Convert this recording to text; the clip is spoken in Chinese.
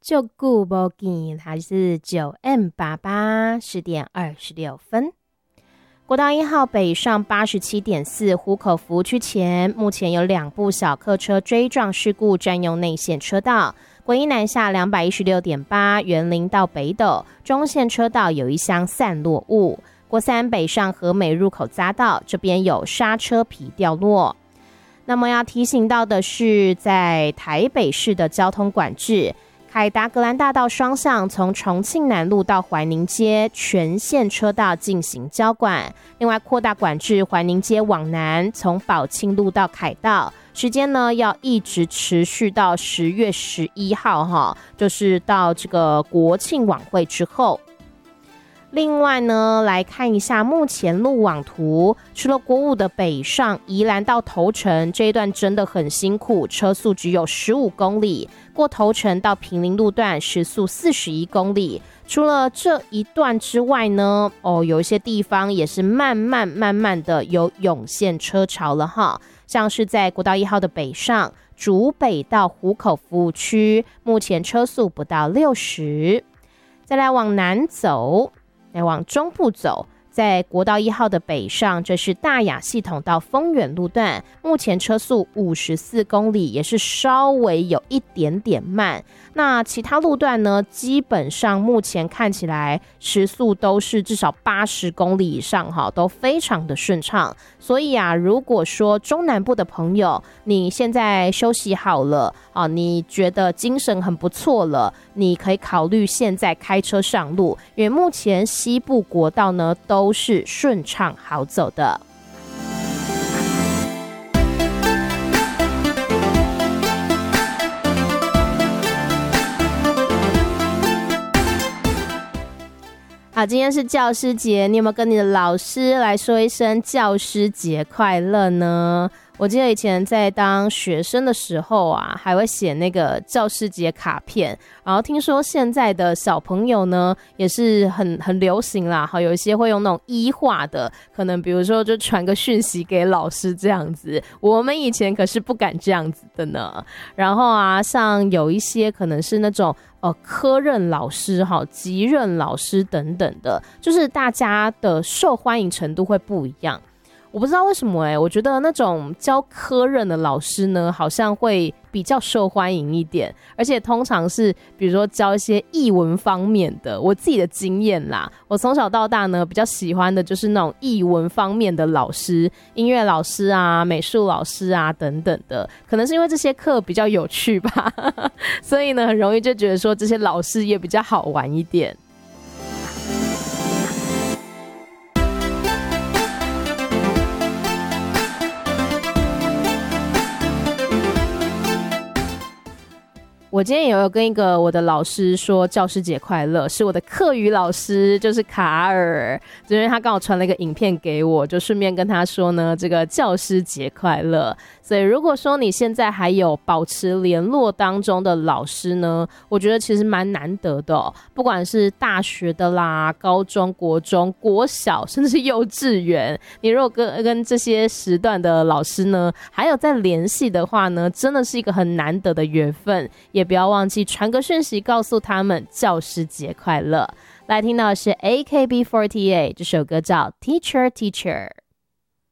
就顾不见，还是9M88 10点26分。国道1号北上 87.4 湖口服务区前，目前有2部小客车追撞事故占用内线车道。国一南下 216.8 园林到北斗中线车道有一箱散落物。国三北上和美入口匝道，这边有刹车皮掉落。那么要提醒到的是，在台北市的交通管制，凯达格兰大道双向从重庆南路到怀宁街全线车道进行交管，另外扩大管制怀宁街往南，从宝庆路到凯道，时间呢要一直持续到10月11号就是到这个国庆晚会之后。另外呢，来看一下目前路网图，除了国五的北上宜兰到头城这一段真的很辛苦，车速只有15公里，过头城到平林路段时速41公里。除了这一段之外呢，有一些地方也是慢慢的有涌现车潮了哈，像是在国道1号的北上，竹北到湖口服务区，目前车速不到60。再来往南走，来往中部走，在国道1号的北上，这是大雅系统到丰原路段，目前车速54公里，也是稍微有一点点慢。那其他路段呢，基本上目前看起来时速都是至少80公里以上都非常的顺畅。所以啊，如果说中南部的朋友，你现在休息好了你觉得精神很不错了，你可以考虑现在开车上路，因为目前西部国道呢都是顺畅好走的。好，今天是教师节，你有没有跟你的老师来说一声教师节快乐呢？我记得以前在当学生的时候啊，还会写那个教师节卡片，然后听说现在的小朋友呢也是很流行啦，有一些会用那种E化的，可能比如说就传个讯息给老师这样子，我们以前可是不敢这样子的呢。然后啊，像有一些可能是那种科任老师级任老师等等的，就是大家的受欢迎程度会不一样。我不知道为什么我觉得那种教科任的老师呢，好像会比较受欢迎一点，而且通常是比如说教一些艺文方面的。我自己的经验啦，我从小到大呢比较喜欢的就是那种艺文方面的老师，音乐老师啊、美术老师啊等等的，可能是因为这些课比较有趣吧所以呢很容易就觉得说这些老师也比较好玩一点。我今天也有跟一个我的老师说教师节快乐，是我的课语老师，就是卡尔，因为他刚好传了一个影片给我，就顺便跟他说呢，这个教师节快乐。所以如果说你现在还有保持联络当中的老师呢，我觉得其实蛮难得的不管是大学的啦、高中、国中、国小，甚至是幼稚园，你如果跟这些时段的老师呢还有在联系的话呢，真的是一个很难得的缘分，也不要忘记传个讯息告诉他们教师节快乐。来听到的是 AKB48， 这首歌叫 Teacher Teacher。